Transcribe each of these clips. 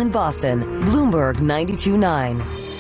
In Boston, Bloomberg 92.9.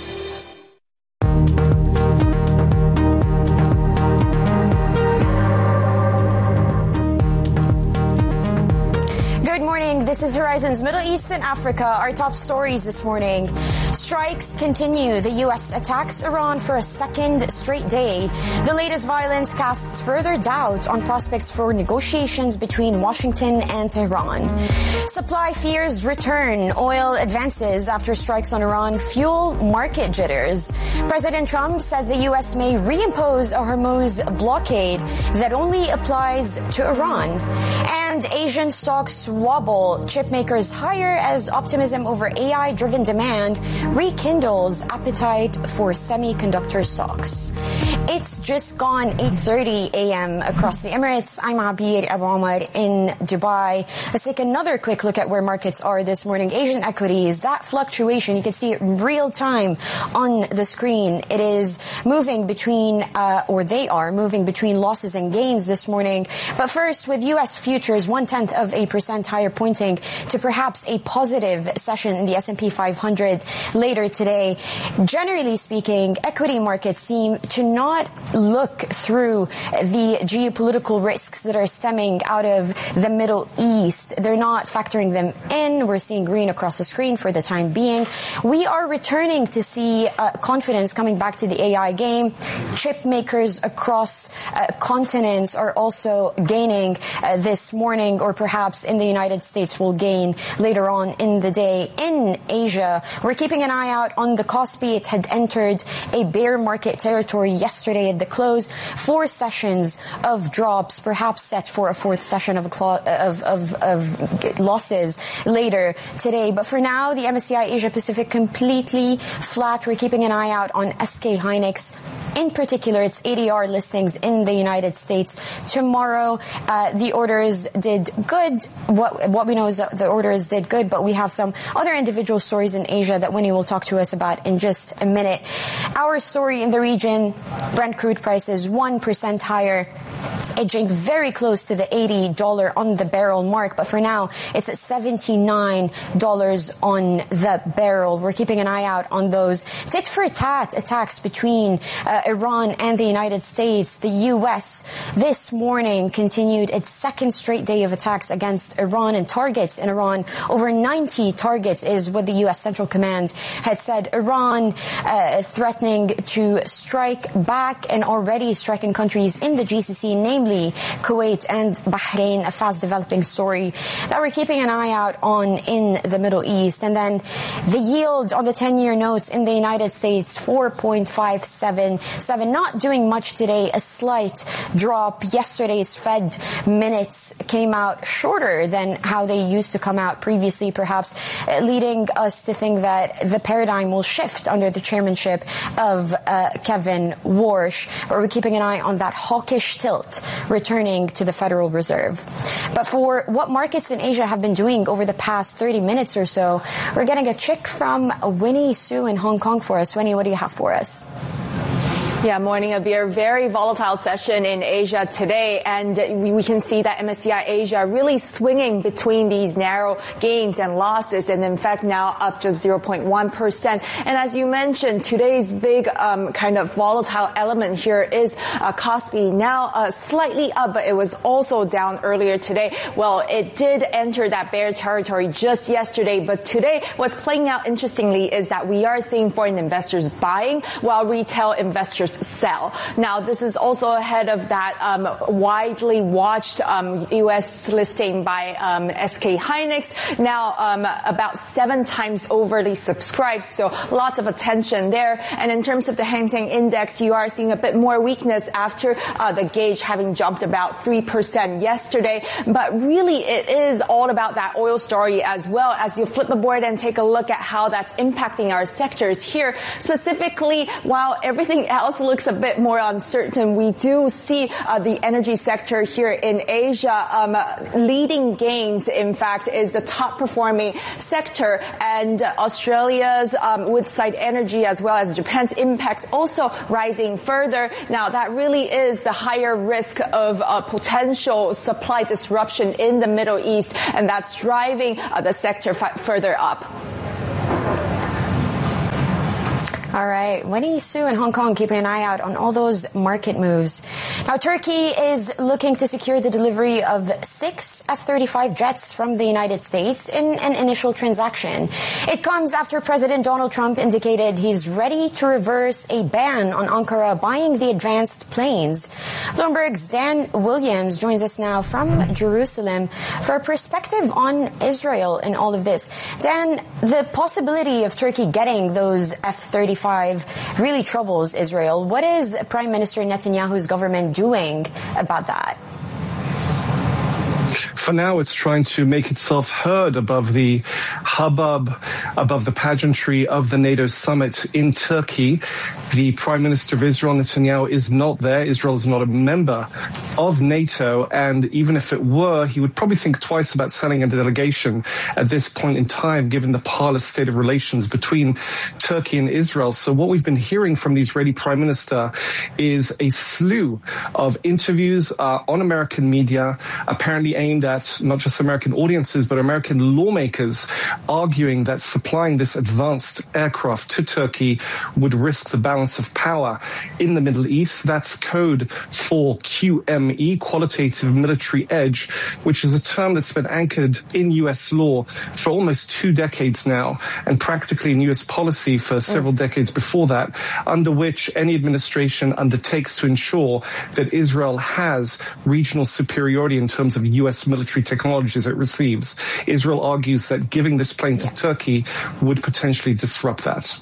Good morning. This is Horizon's Middle East and Africa. Our top stories this morning. Strikes continue. The U.S. attacks Iran for a second straight day. The latest violence casts further doubt on prospects for negotiations between Washington and Tehran. Supply fears return. Oil advances after strikes on Iran fuel market jitters. President Trump says the U.S. may reimpose a Hormuz blockade that only applies to Iran. And Asian stocks wobble. Chip makers higher as optimism over AI-driven demand rekindles appetite for semiconductor stocks. It's just gone 8:30 a.m. across the Emirates. I'm Abir Abu Omar in Dubai. Let's take another quick look at where markets are this morning. Asian equities, that fluctuation, you can see it real time on the screen. It is moving between, they are moving between losses and gains this morning. But first, with U.S. futures 0.1% higher, pointing to perhaps a positive session in the S&P 500 later today. Generally speaking, equity markets seem to not look through the geopolitical risks that are stemming out of the Middle East. They're not factoring them in. We're seeing green across the screen for the time being. We are returning to see confidence coming back to the AI game. Chip makers across continents are also gaining this morning, or perhaps in the United States will gain later on in the day. In Asia, we're keeping an eye out on the Kospi. It had entered a bear market territory yesterday at the close. 4 sessions of drops, perhaps set for a 4th session of losses later today. But for now, the MSCI Asia Pacific completely flat. We're keeping an eye out on SK Hynix. In particular, its ADR listings in the United States tomorrow. The orders did good. What we know is that the orders did good, but we have some other individual stories in Asia that Winnie will talk to us about in just a minute. Our story in the region, Brent crude prices 1% higher, edging very close to the $80 on the barrel mark. But for now, it's at $79 on the barrel. We're keeping an eye out on those tit for tat attacks between Iran and the United States. The U.S. this morning continued its second straight day of attacks against Iran and targets in Iran. Over 90 targets is what the U.S. Central Command had said. Iran threatening to strike back and already striking countries in the GCC, namely Kuwait and Bahrain, a fast-developing story that we're keeping an eye out on in the Middle East. And then the yield on the 10-year notes in the United States, 4.577, not doing much today, a slight drop. Yesterday's Fed minutes came out shorter than how they used to come out previously, perhaps leading us to think that the paradigm will shift under the chairmanship of Kevin Warsh. But we're keeping an eye on that hawkish tilt returning to the Federal Reserve. But for what markets in Asia have been doing over the past 30 minutes or so, we're getting a check from Winnie Su in Hong Kong for us. Winnie, what do you have for us? Yeah, morning, Abir. Very volatile session in Asia today, and we can see that MSCI Asia really swinging between these narrow gains and losses, and in fact now up just 0.1%. And as you mentioned, today's big kind of volatile element here is Kospi, now slightly up, but it was also down earlier today. Well, it did enter that bear territory just yesterday, but today what's playing out interestingly is that we are seeing foreign investors buying while retail investors sell. Now, this is also ahead of that widely watched U.S. listing by SK Hynix, now about 7 times overly subscribed, so lots of attention there. And in terms of the Hang Seng Index, you are seeing a bit more weakness after the gauge having jumped about 3% yesterday. But really, it is all about that oil story as well. As you flip the board and take a look at how that's impacting our sectors here, specifically, while everything else looks a bit more uncertain, we do see the energy sector here in Asia leading gains. In fact, is the top performing sector, and Australia's Woodside Energy as well as Japan's Inpex also rising further. Now, that really is the higher risk of potential supply disruption in the Middle East, and that's driving the sector further up. All right. Winnie Su in Hong Kong keeping an eye out on all those market moves. Now, Turkey is looking to secure the delivery of 6 F-35 jets from the United States in an initial transaction. It comes after President Donald Trump indicated he's ready to reverse a ban on Ankara buying the advanced planes. Bloomberg's Dan Williams joins us now from Jerusalem for a perspective on Israel in all of this. Dan, the possibility of Turkey getting those F-35 really troubles Israel. What is Prime Minister Netanyahu's government doing about that? For now, it's trying to make itself heard above the hubbub, above the pageantry of the NATO summit in Turkey. The Prime Minister of Israel, Netanyahu, is not there. Israel is not a member of NATO, and even if it were, he would probably think twice about sending a delegation at this point in time, given the parlous state of relations between Turkey and Israel. So what we've been hearing from the Israeli Prime Minister is a slew of interviews on American media, apparently aimed at not just American audiences, but American lawmakers, arguing that supplying this advanced aircraft to Turkey would risk the balance of power in the Middle East. That's code for QME, qualitative military edge, which is a term that's been anchored in U.S. law for almost 2 decades now, and practically in U.S. policy for several decades before that, under which any administration undertakes to ensure that Israel has regional superiority in terms of U.S. military technologies it receives. Israel argues that giving this plane to Turkey would potentially disrupt that.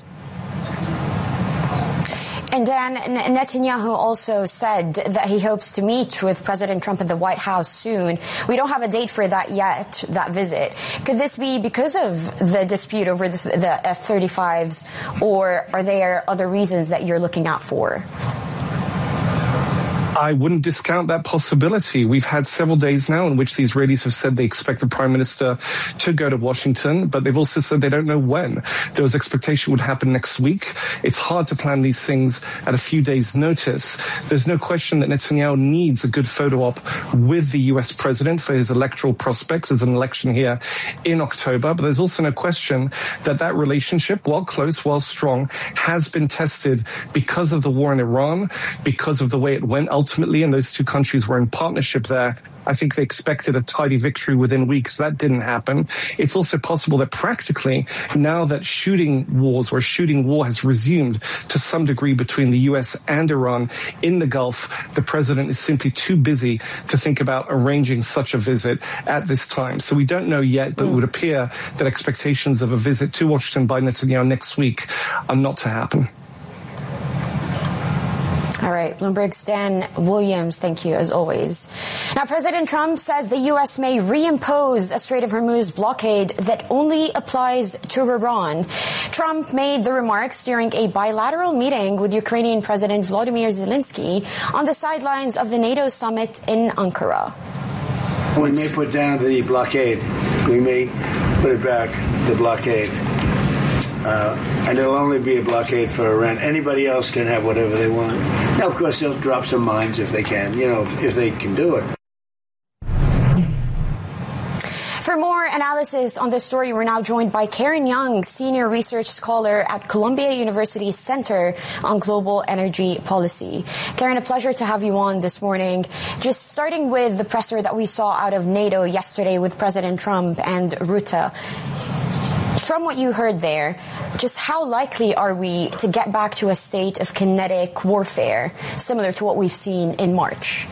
And Dan, Netanyahu also said that he hopes to meet with President Trump at the White House soon. We don't have a date for that yet, that visit. Could this be because of the dispute over the F-35s, or are there other reasons that you're looking out for? I wouldn't discount that possibility. We've had several days now in which the Israelis have said they expect the Prime Minister to go to Washington, but they've also said they don't know when. There was expectation it would happen next week. It's hard to plan these things at a few days' notice. There's no question that Netanyahu needs a good photo op with the U.S. president for his electoral prospects. There's an election here in October, but there's also no question that that relationship, while close, while strong, has been tested because of the war in Iran, because of the way it went ultimately, and those two countries were in partnership there. I think they expected a tidy victory within weeks. That didn't happen. It's also possible that practically, now that shooting war has resumed to some degree between the U.S. and Iran in the Gulf, the president is simply too busy to think about arranging such a visit at this time. So we don't know yet, but it would appear that expectations of a visit to Washington by Netanyahu next week are not to happen. All right. Bloomberg's Dan Williams, thank you, as always. Now, President Trump says the U.S. may reimpose a Strait of Hormuz blockade that only applies to Iran. Trump made the remarks during a bilateral meeting with Ukrainian President Volodymyr Zelensky on the sidelines of the NATO summit in Ankara. We may put down the blockade. We may put it back, the blockade. And it'll only be a blockade for Iran. Anybody else can have whatever they want. Now, of course, they'll drop some mines if they can, if they can do it. For more analysis on this story, we're now joined by Karen Young, Senior Research Scholar at Columbia University Center on Global Energy Policy. Karen, a pleasure to have you on this morning. Just starting with the presser that we saw out of NATO yesterday with President Trump and Rutte. From what you heard there, just how likely are we to get back to a state of kinetic warfare, similar to what we've seen in March?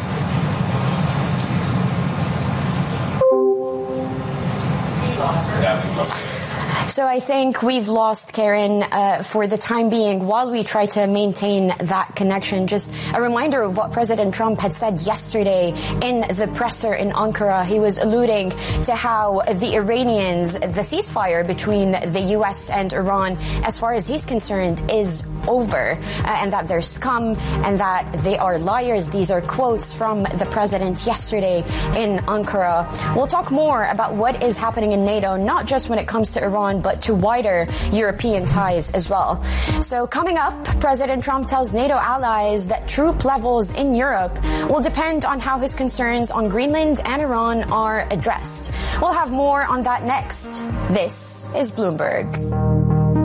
So I think we've lost Karen for the time being while we try to maintain that connection. Just a reminder of what President Trump had said yesterday in the presser in Ankara. He was alluding to how the Iranians, the ceasefire between the U.S. and Iran, as far as he's concerned, is over, and that they're scum and that they are liars. These are quotes from the president yesterday in Ankara. We'll talk more about what is happening in NATO, not just when it comes to Iran, but to wider European ties as well. So coming up, President Trump tells NATO allies that troop levels in Europe will depend on how his concerns on Greenland and Iran are addressed. We'll have more on that next. This is Bloomberg.